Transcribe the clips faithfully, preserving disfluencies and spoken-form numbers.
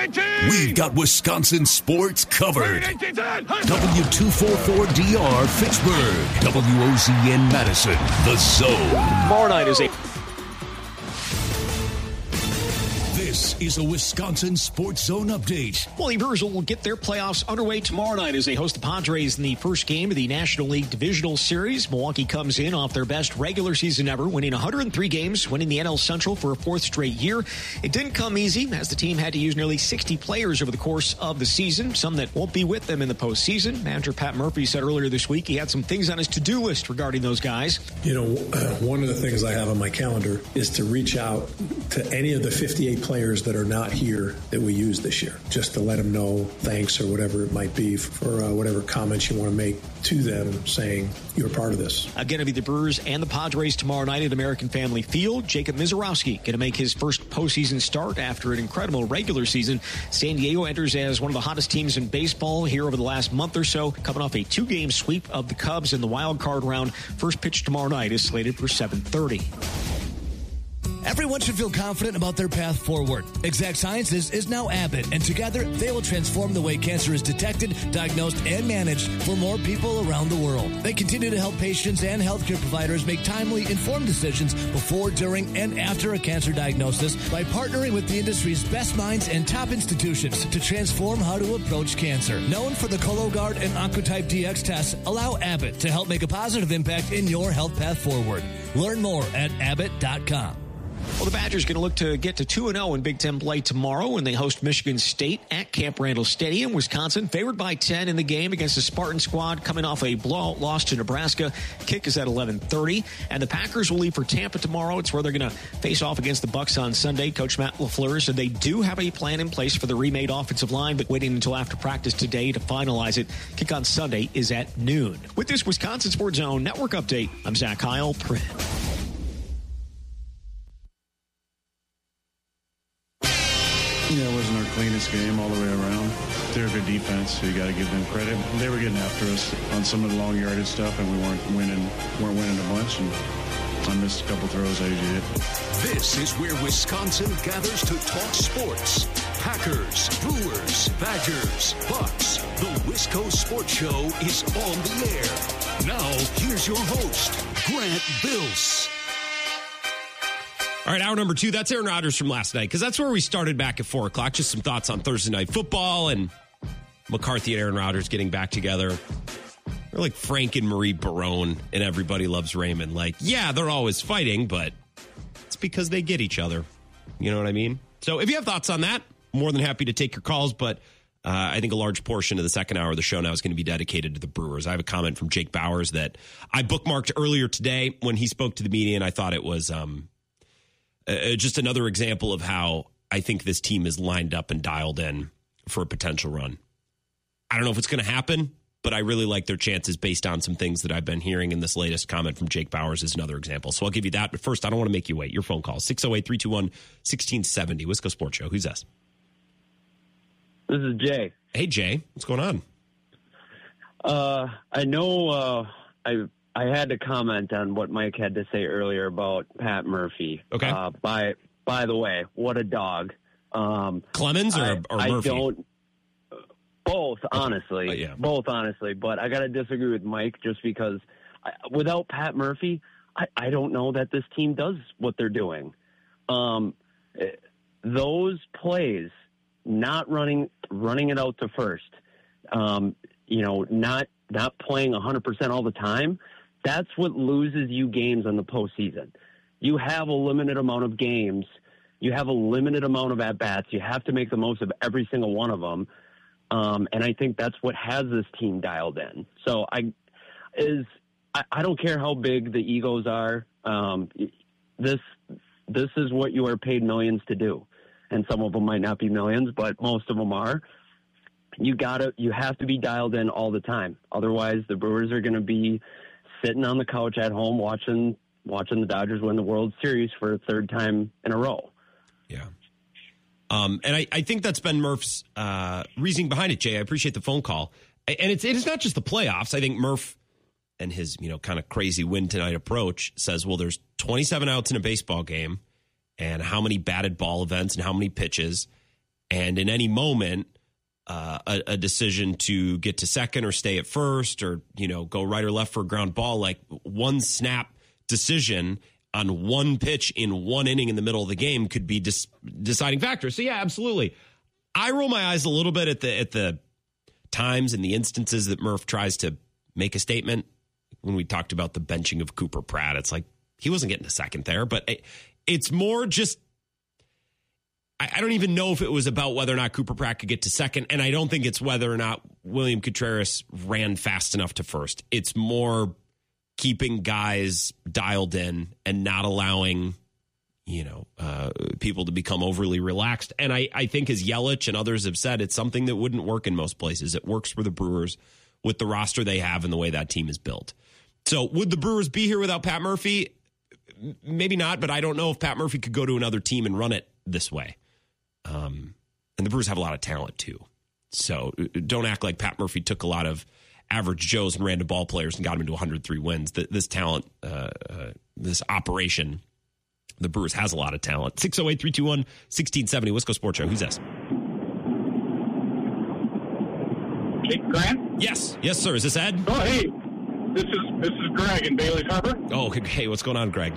We've got Wisconsin sports covered. W two forty-four D R Fitchburg. W O Z N Madison. The Zone. Tomorrow night is a... This is a Wisconsin Sports Zone update. Well, the Brewers will get their playoffs underway tomorrow night as they host the Padres in the first game of the National League Divisional Series. Milwaukee comes in off their best regular season ever, winning one hundred three games, winning the N L Central for a fourth straight year. It didn't come easy, as the team had to use nearly sixty players over the course of the season, some that won't be with them in the postseason. Manager Pat Murphy said earlier this week he had some things on his to-do list regarding those guys. You know, uh, one of the things I have on my calendar is to reach out to any of the fifty-eight players that are not here that we use this year, just to let them know thanks or whatever it might be for uh, whatever comments you want to make to them saying you're part of this. Again, it'll be the Brewers and the Padres tomorrow night at American Family Field. Jacob Mizorowski going to make his first postseason start after an incredible regular season. San Diego enters as one of the hottest teams in baseball here over the last month or so, coming off a two-game sweep of the Cubs in the wild card round. First pitch tomorrow night is slated for seven thirty. Everyone should feel confident about their path forward. Exact Sciences is now Abbott, and together they will transform the way cancer is detected, diagnosed, and managed for more people around the world. They continue to help patients and healthcare providers make timely, informed decisions before, during, and after a cancer diagnosis by partnering with the industry's best minds and top institutions to transform how to approach cancer. Known for the Cologuard and Oncotype D X tests, allow Abbott to help make a positive impact in your health path forward. Learn more at abbott dot com. Well, the Badgers going to look to get to two and oh in Big Ten play tomorrow when they host Michigan State at Camp Randall Stadium. Wisconsin favored by ten in the game against the Spartan squad coming off a blowout loss to Nebraska. Kick is at eleven thirty. And the Packers will leave for Tampa tomorrow. It's where they're going to face off against the Bucs on Sunday. Coach Matt LaFleur said they do have a plan in place for the remade offensive line, but waiting until after practice today to finalize it. Kick on Sunday is at noon. With this Wisconsin Sports Zone Network update, I'm Zach Heil. Print. Yeah, it wasn't our cleanest game all the way around. They're a good defense, so you got to give them credit. They were getting after us on some of the long yardage stuff, and we weren't winning, weren't winning a bunch. And I missed a couple throws A J hit. This is where Wisconsin gathers to talk sports. Packers, Brewers, Badgers, Bucks. The Wisco Sports Show is on the air. Now, here's your host, Grant Bills. All right, hour number two, that's Aaron Rodgers from last night, because that's where we started back at four o'clock. Just some thoughts on Thursday Night Football and McCarthy and Aaron Rodgers getting back together. They're like Frank and Marie Barone and Everybody Loves Raymond. Like, yeah, they're always fighting, but it's because they get each other. You know what I mean? So if you have thoughts on that, more than happy to take your calls, but uh, I think a large portion of the second hour of the show now is going to be dedicated to the Brewers. I have a comment from Jake Bowers that I bookmarked earlier today when he spoke to the media, and I thought it was... um. Uh, just another example of how I think this team is lined up and dialed in for a potential run. I don't know if it's going to happen, but I really like their chances based on some things that I've been hearing. In this latest comment from Jake Bowers is another example. So I'll give you that. But first, I don't want to make you wait. Your phone call, six oh eight, three two one, one six seven oh. Wisco Sports Show. Who's this? This is Jay. Hey, Jay. What's going on? Uh, I know uh, I... I had to comment on what Mike had to say earlier about Pat Murphy. Okay. Uh, by by the way, what a dog. Um, Clemens or, I, or I Murphy? don't. Both, honestly. Uh, yeah. Both, honestly. But I got to disagree with Mike just because I, without Pat Murphy, I, I don't know that this team does what they're doing. Um, those plays, not running running it out to first, um, you know, not not playing one hundred percent all the time, that's what loses you games in the postseason. You have a limited amount of games. You have a limited amount of at-bats. You have to make the most of every single one of them. Um, and I think that's what has this team dialed in. So I is I, I don't care how big the egos are. Um, this this is what you are paid millions to do. And some of them might not be millions, but most of them are. You gotta you have to be dialed in all the time. Otherwise, the Brewers are going to be sitting on the couch at home watching watching the Dodgers win the World Series for a third time in a row. Yeah. Um, and I, I think that's been Murph's uh, reasoning behind it, Jay. I appreciate the phone call. And it's it is not just the playoffs. I think Murph and his, you know, kind of crazy win tonight approach says, well, there's twenty-seven outs in a baseball game, and how many batted ball events and how many pitches. And in any moment, uh, a, a decision to get to second or stay at first or, you know, go right or left for a ground ball, like one snap decision on one pitch in one inning in the middle of the game could be dis- deciding factor. So, yeah, absolutely. I roll my eyes a little bit at the at the times and the instances that Murph tries to make a statement. When we talked about the benching of Cooper Pratt, it's like he wasn't getting a second there, but it, it's more just, I, I don't even know if it was about whether or not Cooper Pratt could get to second, and I don't think it's whether or not William Contreras ran fast enough to first. It's more keeping guys dialed in and not allowing, you know, uh, people to become overly relaxed. And I, I think, as Yelich and others have said, it's something that wouldn't work in most places. It works for the Brewers with the roster they have and the way that team is built. So would the Brewers be here without Pat Murphy? Maybe not, but I don't know if Pat Murphy could go to another team and run it this way. Um, and the Brewers have a lot of talent, too. So don't act like Pat Murphy took a lot of average Joes and random ball players and got them into one hundred three wins. This talent, uh, uh, this operation, the Brewers has a lot of talent. six oh eight, three two one, one six seven oh, Wisco Sports Show. Who's this? Jake Grant? Yes. Yes, sir. Is this Ed? Oh, hey. This is this is Greg in Bailey's Harbor. Oh, hey, what's going on, Greg?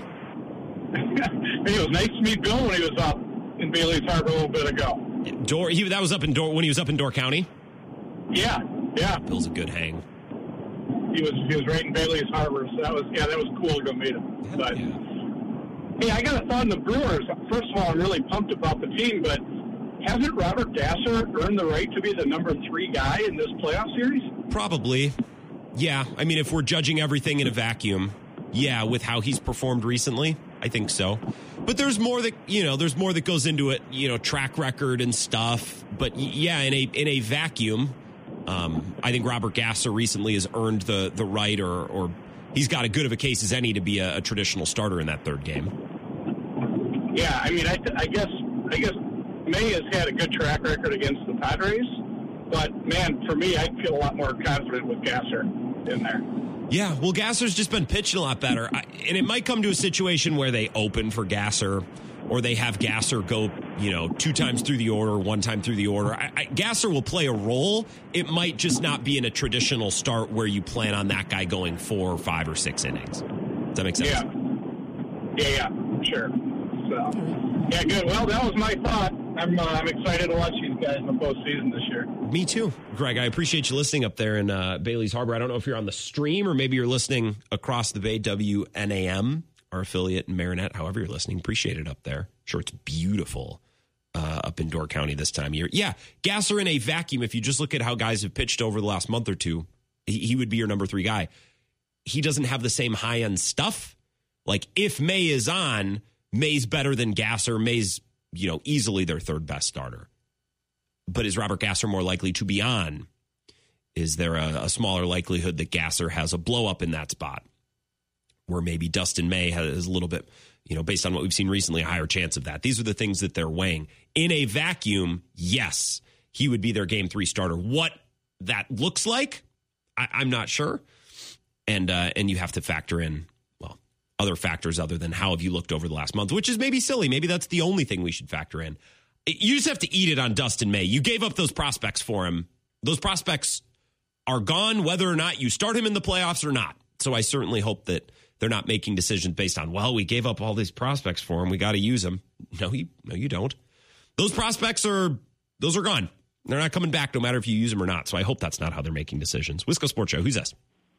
Hey, it was nice to meet Bill when he was up in Bailey's Harbor a little bit ago. Door, he, that was up in Door when he was up in Door County? Yeah, yeah. Bill's a good hang. He was he was right in Bailey's Harbor, so that was yeah, that was cool to go meet him. Yeah, but yeah. Hey, I got a thought on the Brewers. First of all, I'm really pumped about the team, but hasn't Robert Gasser earned the right to be the number three guy in this playoff series? Probably. Yeah. I mean, if we're judging everything in a vacuum, yeah, with how he's performed recently, I think so. But there's more that, you know, there's more that goes into it, you know, track record and stuff. But yeah, in a in a vacuum, um, I think Robert Gasser recently has earned the the right, or or he's got as good of a case as any to be a, a traditional starter in that third game. Yeah, I mean, I, I guess I guess May has had a good track record against the Padres, but man, for me, I feel a lot more confident with Gasser in there. Yeah, well, Gasser's just been pitching a lot better, I, and it might come to a situation where they open for Gasser, or they have Gasser go, you know, two times through the order, one time through the order. I, I, Gasser will play a role. It might just not be in a traditional start where you plan on that guy going four or five or six innings. Does that make sense? Yeah, yeah, yeah, sure. So, yeah, good. Well, that was my thought. I'm uh, I'm excited to watch these guys in the postseason this year. Me too, Greg. I appreciate you listening up there in uh, Bailey's Harbor. I don't know if you're on the stream or maybe you're listening across the bay. W N A M, our affiliate in Marinette. However you're listening, appreciate it up there. Sure, it's beautiful uh, up in Door County this time of year. Yeah, Gasser in a vacuum. If you just look at how guys have pitched over the last month or two, he, he would be your number three guy. He doesn't have the same high end stuff. Like if May is on, May's better than Gasser. May's, you know, easily their third best starter. But is Robert Gasser more likely to be on? Is there a, a smaller likelihood that Gasser has a blow up in that spot, where maybe Dustin May has a little bit, you know, based on what we've seen recently, a higher chance of that? These are the things that they're weighing. In a vacuum, yes, he would be their game three starter. What that looks like, I, I'm not sure. And uh, and you have to factor in, well, other factors other than how have you looked over the last month, which is maybe silly. Maybe that's the only thing we should factor in. You just have to eat it on Dustin May. You gave up those prospects for him. Those prospects are gone, whether or not you start him in the playoffs or not. So I certainly hope that they're not making decisions based on, well, we gave up all these prospects for him, we got to use them. No, you, no, you don't. Those prospects are, those are gone. They're not coming back no matter if you use them or not. So I hope that's not how they're making decisions. Wisco Sports Show. Who's this?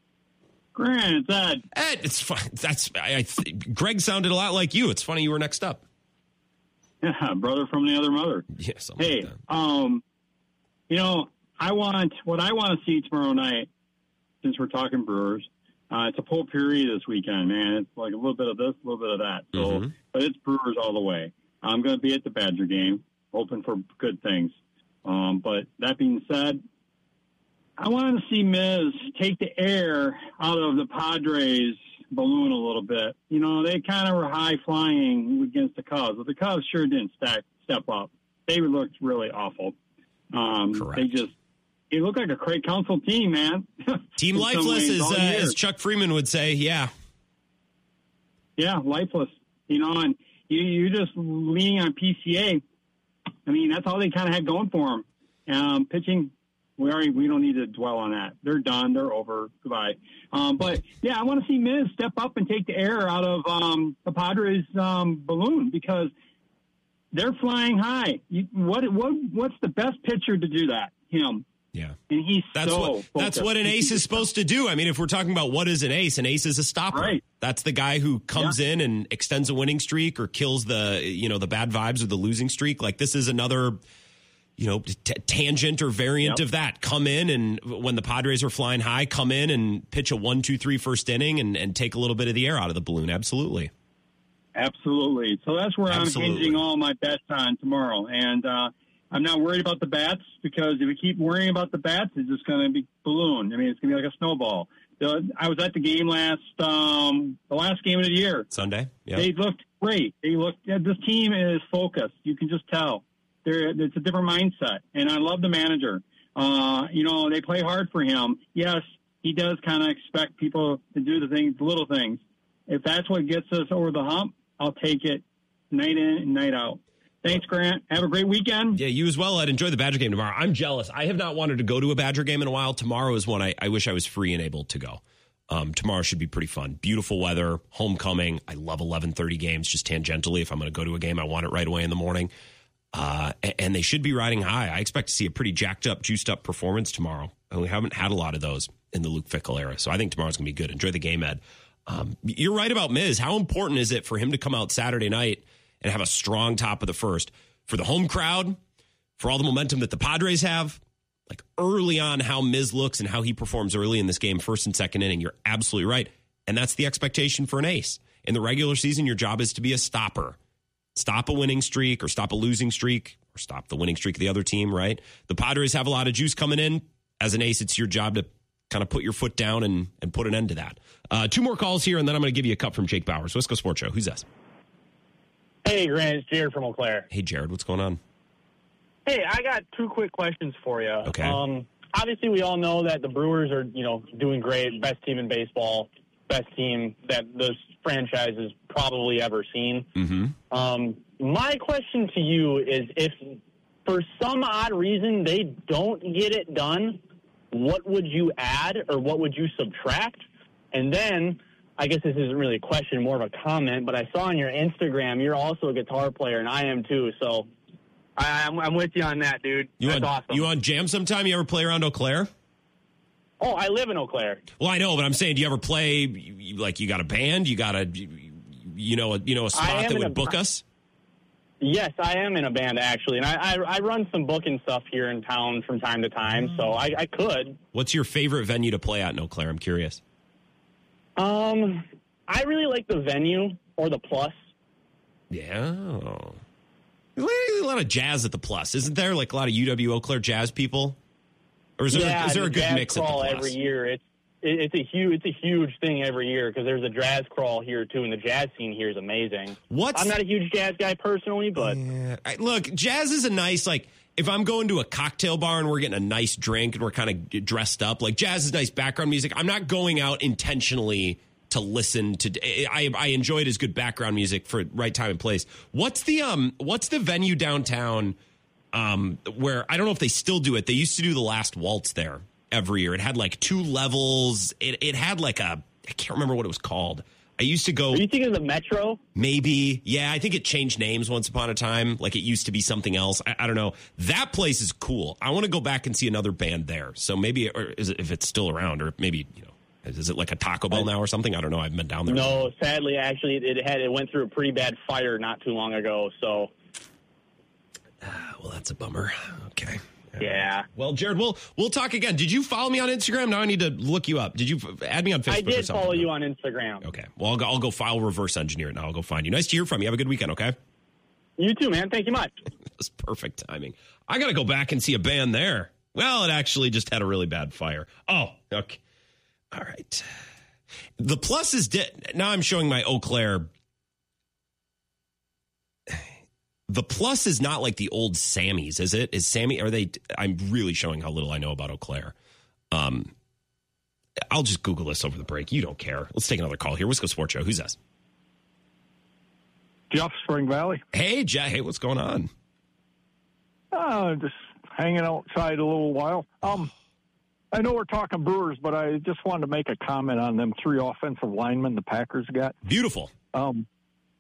Grant, it's Ed. Ed, it's fun. That's I, I, Greg sounded a lot like you. It's funny you were next up. Yeah, brother from the other mother. Yeah, hey, like um, you know, I want what I want to see tomorrow night. Since we're talking Brewers, uh, it's a full period this weekend, man. It's like a little bit of this, a little bit of that. So, mm-hmm. but it's Brewers all the way. I'm going to be at the Badger game, hoping for good things. Um, but that being said, I want to see Miz take the air out of the Padres balloon a little bit. You know, they kind of were high flying against the Cubs, but the Cubs sure didn't stack, step up. They looked really awful. Um, Correct. They just, it looked like a Craig Counsell team, man. Team lifeless, as, uh, as Chuck Freeman would say. Yeah. Yeah, lifeless. You know, and you, you're just leaning on P C A. I mean, that's all they kind of had going for them. Um, pitching, we already we don't need to dwell on that. They're done. They're over. Goodbye. Um, but yeah, I want to see Miz step up and take the air out of um, the Padres' um, balloon because they're flying high. You, what what what's the best pitcher to do that? Him. Yeah. And he's that's so what focused. That's what an ace is supposed to do. I mean, if we're talking about what is an ace, an ace is a stopper. Right. That's the guy who comes yeah. in and extends a winning streak or kills the, you know, the bad vibes or the losing streak. Like this is another, you know, t- tangent or variant yep. of that. Come in and when the Padres are flying high, come in and pitch a one, two, three first inning and, and take a little bit of the air out of the balloon. Absolutely. Absolutely. So that's where Absolutely. I'm hinging all my bets on tomorrow. And uh, I'm not worried about the bats because if we keep worrying about the bats, it's just going to be balloon. I mean, it's going to be like a snowball. The, I was at the game last, um, the last game of the year. Sunday. Yeah. They looked great. They looked. Yeah, this team is focused. You can just tell. They're, it's a different mindset, and I love the manager. Uh, you know, they play hard for him. Yes, he does kind of expect people to do the things, the little things. If that's what gets us over the hump, I'll take it night in and night out. Thanks, Grant. Have a great weekend. Yeah, you as well, Ed. Enjoy the Badger game tomorrow. I'm jealous. I have not wanted to go to a Badger game in a while. Tomorrow is one I, I wish I was free and able to go. Um, tomorrow should be pretty fun. Beautiful weather, homecoming. I love eleven thirty games just tangentially. If I'm going to go to a game, I want it right away in the morning. Uh, and they should be riding high. I expect to see a pretty jacked up, juiced up performance tomorrow. And we haven't had a lot of those in the Luke Fickell era. So I think tomorrow's going to be good. Enjoy the game, Ed. Um, you're right about Miz. How important is it for him to come out Saturday night and have a strong top of the first for the home crowd, for all the momentum that the Padres have? Like early on, how Miz looks and how he performs early in this game, first and second inning. You're absolutely right. And that's the expectation for an ace. In the regular season, your job is to be a stopper. Stop a winning streak or stop a losing streak or stop the winning streak of the other team, right? The Padres have a lot of juice coming in. As an ace, it's your job to kind of put your foot down and, and put an end to that. Uh, two more calls here, and then I'm going to give you a cut from Jake Bowers. Wisco Sports Show. Who's this? Hey, Grant. It's Jared from Eau Claire. Hey, Jared. What's going on? Hey, I got two quick questions for you. Okay. Um, obviously, we all know that the Brewers are, you know, doing great. Best team in baseball. Best team that this franchise has probably ever seen. Mm-hmm. Um, my question to you is if, for some odd reason, they don't get it done, what would you add or what would you subtract? And then, I guess this isn't really a question, more of a comment, but I saw on your Instagram you're also a guitar player, and I am too, so I, I'm, I'm with you on that, dude. You That's on, awesome. You on jam sometime? You ever play around Eau Claire? Oh, I live in Eau Claire. Well, I know, but I'm saying, do you ever play, you, you, like, you got a band? You got a, you, you know, a, you know, a spot that would a, book us? Yes, I am in a band, actually, and I, I, I run some booking stuff here in town from time to time, so I, I could. What's your favorite venue to play at in Eau Claire? I'm curious. Um, I really like the Venue or the Plus. Yeah. There's a lot of jazz at the Plus, isn't there? Like a lot of U W Eau Claire jazz people? Or is there, yeah, is there the a good jazz mix at the crawl Plus? every year. It's it, it's a huge it's a huge thing every year because there's a jazz crawl here too, and the jazz scene here is amazing. What's, I'm not a huge jazz guy personally, but yeah. I, look, jazz is a nice like. If I'm going to a cocktail bar and we're getting a nice drink and we're kind of dressed up, like jazz is nice background music. I'm not going out intentionally to listen to. I I enjoy it as good background music for right time and place. What's the um What's the venue downtown? Um, where I don't know if they still do it. They used to do the Last Waltz there every year. It had like two levels. It it had like a I can't remember what it was called. I used to go. Are you thinking of the Metro? Maybe. Yeah, I think it changed names once upon a time. Like it used to be something else. I, I don't know. That place is cool. I want to go back and see another band there. So maybe, or is it, if it's still around, or maybe, you know, is it like a Taco Bell now or something? I don't know. I haven't been down there. No, sadly, actually, it had it went through a pretty bad fire not too long ago. So. Ah, well, that's a bummer. Okay. Yeah. Well, Jared, we'll we'll talk again. Did you follow me on Instagram? Now I need to look you up. Did you add me on Facebook? I did or something? follow you on Instagram. Okay. Well, I'll go, I'll go file reverse engineer it now. I'll go find you. Nice to hear from you. Have a good weekend. Okay. You too, man. Thank you much. That's perfect timing. I got to go back and see a band there. Well, it actually just had a really bad fire. Oh, okay. All right. The Plus is dead. Now I'm showing my Eau Claire. The Plus is not like the old Sammy's, is it? Is Sammy, are they, I'm really showing how little I know about Eau Claire. Um, I'll just Google this over the break. You don't care. Let's take another call here. Wisco Sports Show. Who's this? Jeff, Spring Valley. Hey, Jeff. Hey, what's going on? Uh, just hanging outside a little while. Um, I know we're talking Brewers, but I just wanted to make a comment on them three offensive linemen the Packers got. Beautiful. Um,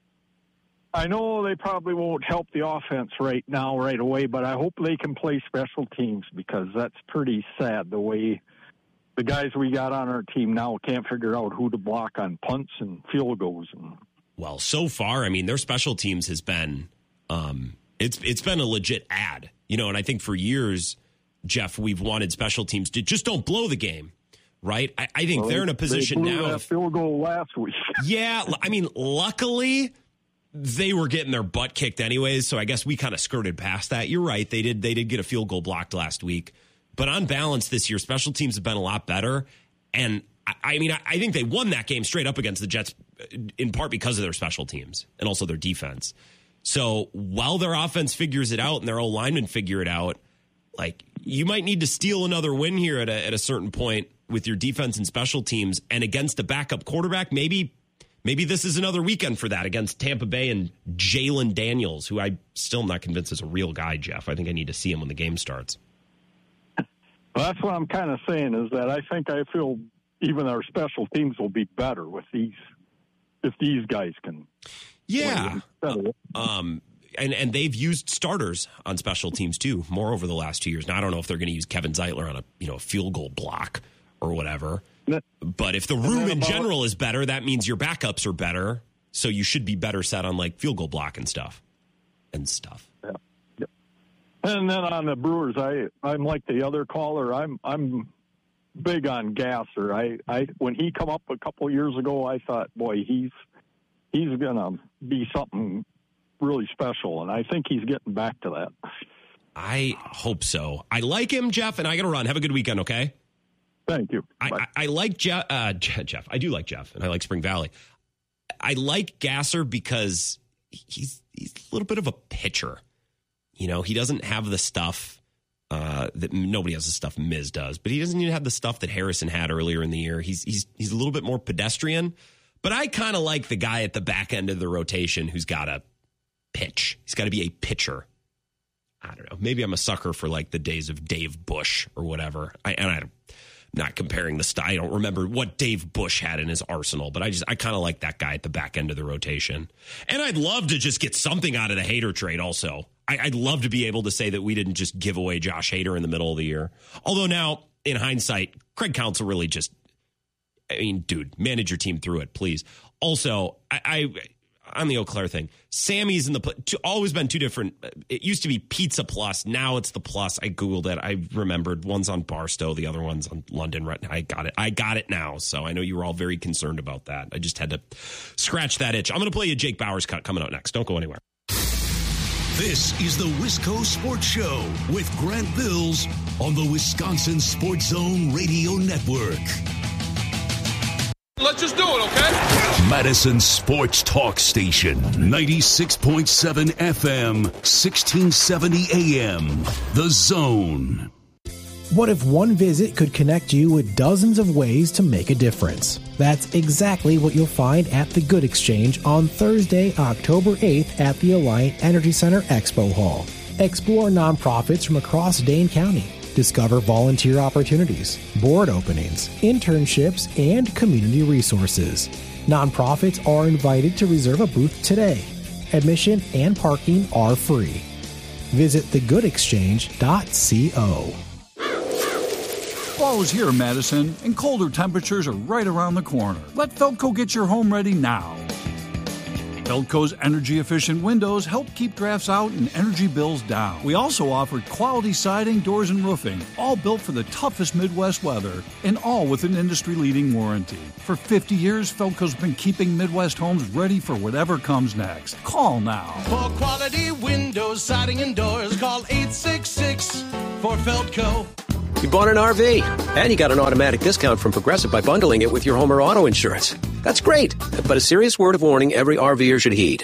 I know they probably won't help the offense right now, right away, but I hope they can play special teams because that's pretty sad the way the guys we got on our team now can't figure out who to block on punts and field goals. And Well, so far, I mean, their special teams has been um, it's it's been a legit ad, you know, and I think for years, Jeff, we've wanted special teams to just don't blow the game, right? I, I think well, they're in a position they blew now. That field goal last week. Yeah, I mean, luckily they were getting their butt kicked anyways, so I guess we kind of skirted past that. You're right; they did they did get a field goal blocked last week, but on balance this year, special teams have been a lot better, and I, I mean, I, I think they won that game straight up against the Jets in part because of their special teams and also their defense. So while their offense figures it out and their old linemen figure it out, like you might need to steal another win here at a, at a certain point with your defense and special teams, and against a backup quarterback, maybe maybe this is another weekend for that against Tampa Bay and Jalen Daniels, who I still am not convinced is a real guy, Jeff. I think I need to see him when the game starts. Well, that's what I'm kind of saying is that I think I feel even our special teams will be better with these if these guys can. Yeah. Um, and, and they've used starters on special teams, too, more over the last two years. Now, I don't know if they're going to use Kevin Zeitler on a you know a field goal block or whatever. But if the room in general is better, that means your backups are better. So you should be better set on, like, field goal block and stuff. And stuff. Yeah. Yeah. And then on the Brewers, I, I'm like the other caller. I'm I'm big on Gasser. I, I when he come up a couple years ago, I thought, boy, he's he's going to be something really special, and I think he's getting back to that. I hope so. I like him, Jeff, and I got to run. Have a good weekend, okay? Thank you. I, I, I like Jeff, uh, Jeff. I do like Jeff, and I like Spring Valley. I like Gasser because he's he's a little bit of a pitcher. You know, he doesn't have the stuff uh, that nobody has the stuff Miz does, but he doesn't even have the stuff that Harrison had earlier in the year. He's he's he's a little bit more pedestrian, but I kind of like the guy at the back end of the rotation who's got to pitch. He's got to be a pitcher. I don't know. Maybe I'm a sucker for like the days of Dave Bush or whatever. I, and I'm not comparing the style. I don't remember what Dave Bush had in his arsenal, but I just I kind of like that guy at the back end of the rotation. And I'd love to just get something out of the Hader trade also. I, I'd love to be able to say that we didn't just give away Josh Hader in the middle of the year. Although now, in hindsight, Craig Counsell really just, I mean, dude, manage your team through it, please. Also, I... I on the Eau Claire thing, Sammy's in the two, always been two different. It used to be Pizza Plus. Now it's the Plus. I Googled it. I remembered one's on Barstow. The other one's on London. Right now. I got it. I got it now. So I know you were all very concerned about that. I just had to scratch that itch. I'm going to play you a Jake Bowers cut coming out next. Don't go anywhere. This is the Wisco Sports Show with Grant Bills on the Wisconsin Sports Zone Radio Network. Let's just do it, okay? Madison Sports Talk Station, ninety-six point seven F M, sixteen seventy A M. The Zone. What if one visit could connect you with dozens of ways to make a difference? That's exactly what you'll find at The Good Exchange on Thursday, October eighth at the Alliant Energy Center Expo Hall. Explore nonprofits from across Dane County. Discover volunteer opportunities, board openings, internships, and community resources. Nonprofits are invited to reserve a booth today. Admission and parking are free. Visit the good exchange dot co. Fall is here, Madison, and colder temperatures are right around the corner. Let Felco get your home ready now. Felco's energy-efficient windows help keep drafts out and energy bills down. We also offer quality siding, doors, and roofing, all built for the toughest Midwest weather, and all with an industry-leading warranty. For fifty years, Felco's been keeping Midwest homes ready for whatever comes next. Call now. For quality windows, siding, and doors, call eight six six for Felco. You bought an R V, and you got an automatic discount from Progressive by bundling it with your home or auto insurance. That's great, but a serious word of warning every RVer should heed.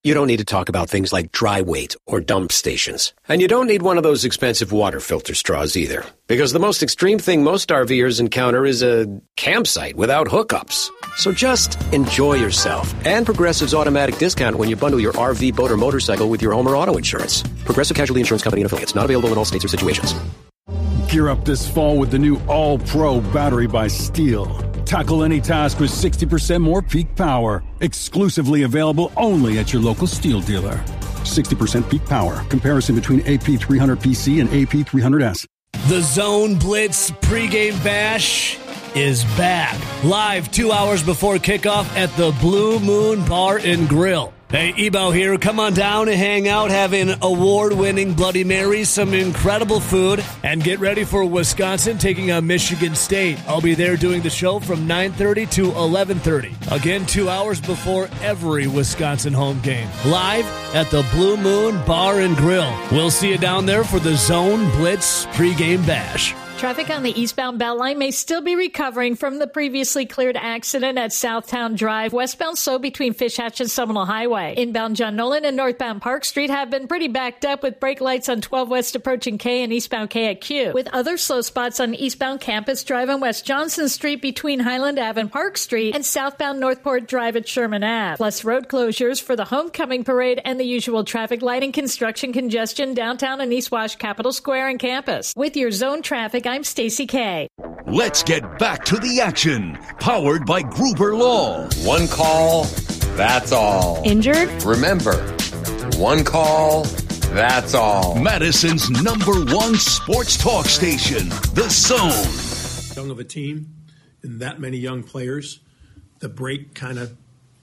You don't need to talk about things like dry weight or dump stations. And you don't need one of those expensive water filter straws either. Because the most extreme thing most RVers encounter is a campsite without hookups. So just enjoy yourself. And Progressive's automatic discount when you bundle your R V, boat, or motorcycle with your home or auto insurance. Progressive Casualty Insurance Company and Affiliates. Not available in all states or situations. Gear up this fall with the new All-Pro battery by Steel. Tackle any task with sixty percent more peak power. Exclusively available only at your local Steel dealer. sixty percent peak power. Comparison between A P three hundred P C and A P three hundred S. The Zone Blitz pregame bash is back. Live two hours before kickoff at the Blue Moon Bar and Grill. Hey, Ebo here. Come on down and hang out, have an award-winning Bloody Mary, some incredible food, and get ready for Wisconsin taking on Michigan State. I'll be there doing the show from nine thirty to eleven thirty. Again, two hours before every Wisconsin home game. Live at the Blue Moon Bar and Grill. We'll see you down there for the Zone Blitz pregame bash. Traffic on the eastbound Beltline may still be recovering from the previously cleared accident at Southtown Drive. Westbound slow between Fish Hatch and Seminole Highway. Inbound John Nolan and northbound Park Street have been pretty backed up with brake lights on twelve West approaching K and eastbound K at Q. With other slow spots on eastbound Campus Drive and West Johnson Street between Highland Ave and Park Street and southbound Northport Drive at Sherman Ave. Plus road closures for the homecoming parade and the usual traffic light and construction congestion downtown and East Wash Capitol Square and Campus. With your zone traffic, I'm Stacey K. Let's get back to the action. Powered by Gruber Law. One call, that's all. Injured? Remember, one call, that's all. Madison's number one sports talk station, The Zone. Young of a team and that many young players, the break kind of,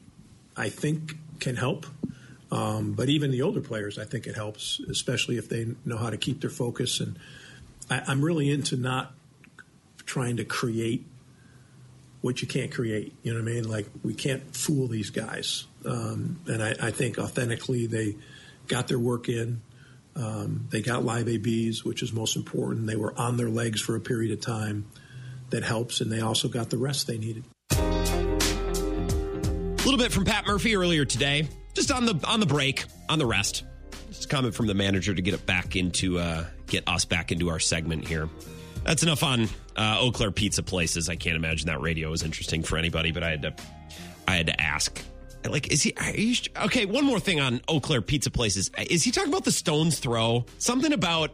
I think, can help. Um, but even the older players, I think it helps, especially if they know how to keep their focus. And I, I'm really into not trying to create what you can't create. You know what I mean? Like, we can't fool these guys. Um, and I, I think authentically they got their work in. Um, they got live A Bs, which is most important. They were on their legs for a period of time. That helps. And they also got the rest they needed. A little bit from Pat Murphy earlier today, just on the on the break, on the rest. Just a comment from the manager to get it back into, uh, get us back into our segment here. That's enough on uh, Eau Claire Pizza Places. I can't imagine that radio is interesting for anybody, but I had to, I had to ask. Like, is he? Are you, okay, one more thing on Eau Claire Pizza Places. Is he talking about the Stone's Throw? Something about,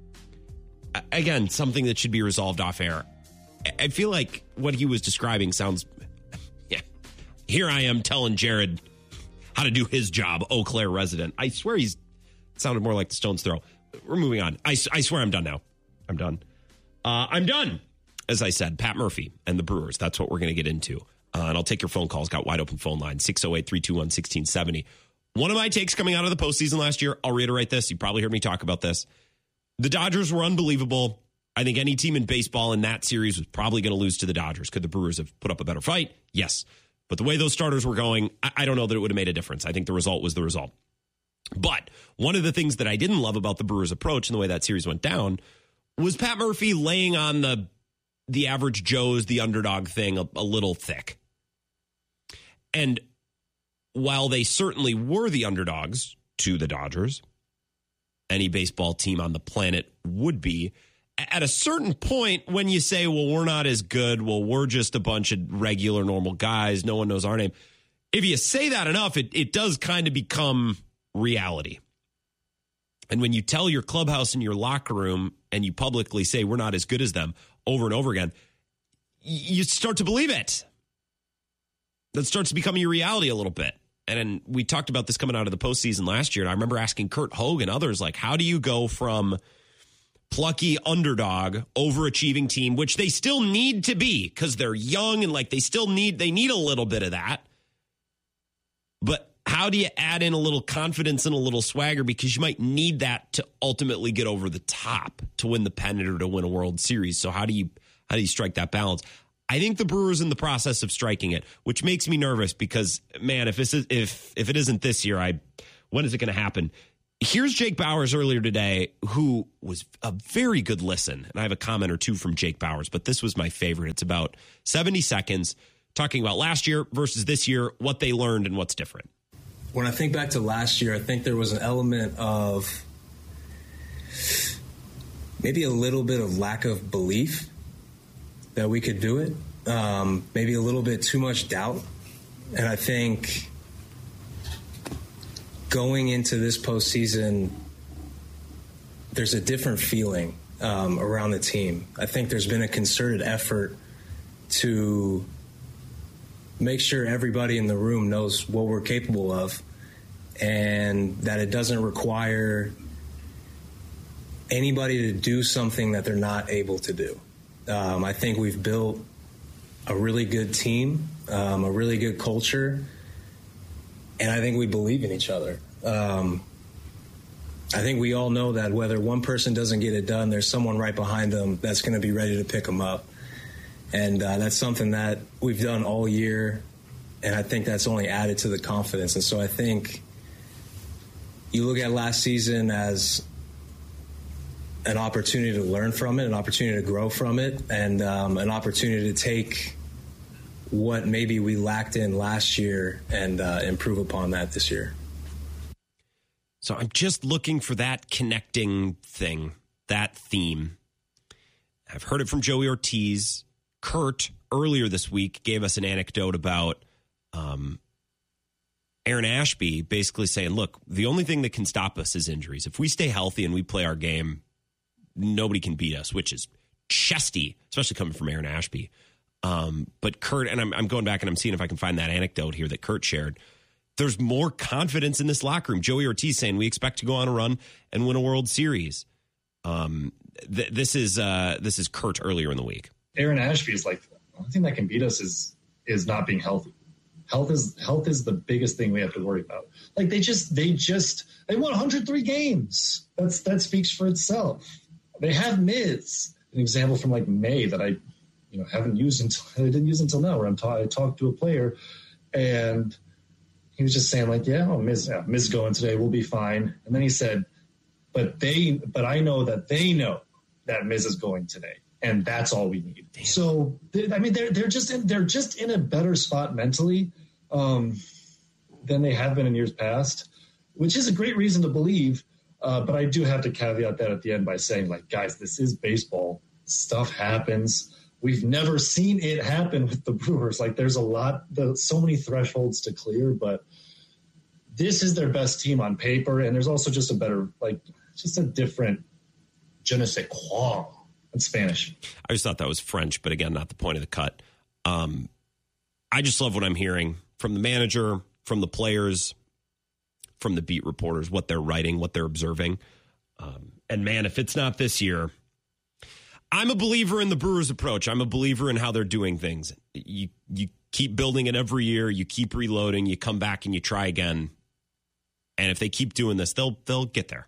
again, something that should be resolved off air. I feel like what he was describing sounds. Yeah, here I am telling Jared how to do his job, Eau Claire resident. I swear he's sounded more like the Stone's Throw. We're moving on. I, I swear I'm done now. I'm done. Uh, I'm done. As I said, Pat Murphy and the Brewers. That's what we're going to get into. Uh, and I'll take your phone calls. Got wide open phone line, six oh eight, three two one, one six seven oh. One of my takes coming out of the postseason last year, I'll reiterate this. You probably heard me talk about this. The Dodgers were unbelievable. I think any team in baseball in that series was probably going to lose to the Dodgers. Could the Brewers have put up a better fight? Yes. But the way those starters were going, I, I don't know that it would have made a difference. I think the result was the result. But one of the things that I didn't love about the Brewers' approach and the way that series went down was Pat Murphy laying on the the average Joe's, the underdog thing a, a little thick. And while they certainly were the underdogs to the Dodgers, any baseball team on the planet would be, at a certain point when you say, well, we're not as good, well, we're just a bunch of regular, normal guys, no one knows our name. If you say that enough, it, it does kind of become reality. And when you tell your clubhouse and your locker room and you publicly say we're not as good as them over and over again, you start to believe it. That starts to become your reality a little bit. And then we talked about this coming out of the postseason last year. And I remember asking Kurt Hogue and others, like, how do you go from plucky underdog, overachieving team, which they still need to be because they're young and like they still need, they need a little bit of that. But how do you add in a little confidence and a little swagger? Because you might need that to ultimately get over the top to win the pennant or to win a World Series. So how do you, how do you strike that balance? I think the Brewers in the process of striking it, which makes me nervous because, man, if this is, if, if it isn't this year, I, when is it going to happen? Here's Jake Bowers earlier today, who was a very good listen. And I have a comment or two from Jake Bowers, but this was my favorite. It's about seventy seconds talking about last year versus this year, what they learned and what's different. when I think back to last year, I think there was an element of maybe a little bit of lack of belief that we could do it. Um, maybe a little bit too much doubt. And I think going into this postseason, there's a different feeling um, around the team. I think there's been a concerted effort to make sure everybody in the room knows what we're capable of and that it doesn't require anybody to do something that they're not able to do. Um, I think we've built a really good team, um, a really good culture, and I think we believe in each other. Um, I think we all know that whether one person doesn't get it done, there's someone right behind them that's going to be ready to pick them up. And uh, that's something that we've done all year, and I think that's only added to the confidence. And so I think you look at last season as an opportunity to learn from it, an opportunity to grow from it, and um, an opportunity to take what maybe we lacked in last year and uh, improve upon that this year. So I'm just looking for that connecting thing, that theme. I've heard it from Joey Ortiz. Kurt, earlier this week, gave us an anecdote about um, Aaron Ashby basically saying, look, the only thing that can stop us is injuries. If we stay healthy and we play our game, nobody can beat us, which is chesty, especially coming from Aaron Ashby. Um, but Kurt, and I'm, I'm going back and I'm seeing if I can find that anecdote here that Kurt shared. There's more confidence in this locker room. Joey Ortiz saying we expect to go on a run and win a World Series. Um, th- this is uh, this is Kurt earlier in the week. Aaron Ashby is like, the only thing that can beat us is is not being healthy. Health is health is the biggest thing we have to worry about. Like they just they just they won one hundred three games. That's that speaks for itself. They have Miz, an example from like May that I, you know, haven't used until I didn't use until now. Where I'm ta- I talked to a player, and he was just saying like, yeah, oh, Miz, yeah, Miz going today, we'll be fine. And then he said, but they, but I know that they know that Miz is going today. And that's all we need. Damn. So, I mean, they're they're just in, they're just in a better spot mentally um, than they have been in years past, which is a great reason to believe. Uh, but I do have to caveat that at the end by saying, like, guys, this is baseball. Stuff happens. We've never seen it happen with the Brewers. Like, there's a lot, there's so many thresholds to clear. But this is their best team on paper, and there's also just a better, like, just a different je ne sais quoi. In Spanish. I just thought that was French, but again, not the point of the cut. Um, I just love what I'm hearing from the manager, from the players, from the beat reporters, what they're writing, what they're observing. Um, and man, if it's not this year, I'm a believer in the Brewers' approach. I'm a believer in how they're doing things. You you keep building it every year. You keep reloading. You come back and you try again. And if they keep doing this, they'll they'll get there.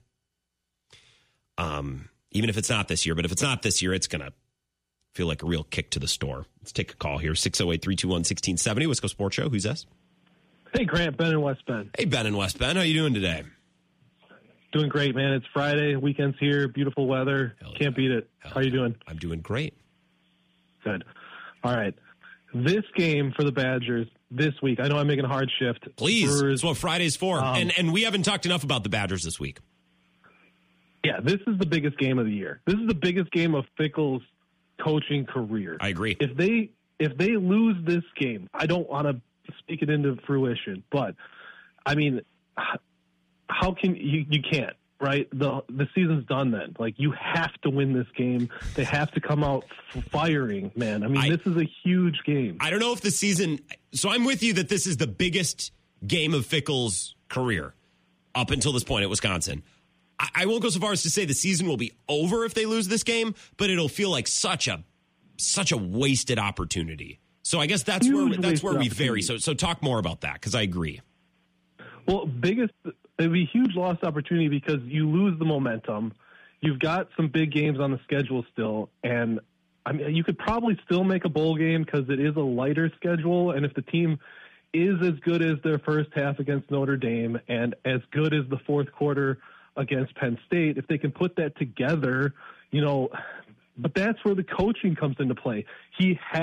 Um. Even if it's not this year, but if it's not this year, it's going to feel like a real kick to the store. Let's take a call here. six oh eight, three two one, one six seven oh. Wisco Sports Show. Who's this? Hey, Grant. Ben in West Bend. Hey, Ben in West Bend. How you doing today? Doing great, man. It's Friday. Weekend's here. Beautiful weather. Hell Can't yeah. beat it. Hell How are you doing? I'm doing great. Good. All right. This game for the Badgers this week, I know I'm making a hard shift. Please. Brewers, That's what Friday's for. Um, and, and we haven't talked enough about the Badgers this week. Yeah, this is the biggest game of the year. This is the biggest game of Fickell's coaching career. I agree. If they if they lose this game, I don't want to speak it into fruition, but I mean, how can you? You can't, right? The the season's done then. Like you have to win this game. They have to come out firing, man. I mean, I, this is a huge game. I don't know if the season. So I'm with you that this is the biggest game of Fickell's career up until this point at Wisconsin. I won't go so far as to say the season will be over if they lose this game, but it'll feel like such a such a wasted opportunity. So I guess that's Huge where that's where we vary. So so talk more about that because I agree. Well, biggest it'd be a huge lost opportunity because you lose the momentum. You've got some big games on the schedule still, and I mean you could probably still make a bowl game because it is a lighter schedule, and if the team is as good as their first half against Notre Dame and as good as the fourth quarter against Penn State, if they can put that together, you know, but that's where the coaching comes into play. He has